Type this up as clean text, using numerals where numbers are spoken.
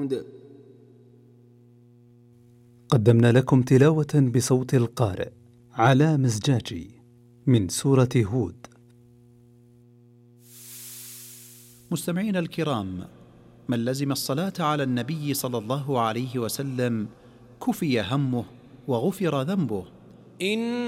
الحمد. قدمنا لكم تلاوة بصوت القارئ علاء مزجاجي من سورة هود. مستمعين الكرام، من لزم الصلاة على النبي صلى الله عليه وسلم كفي همه وغفر ذنبه.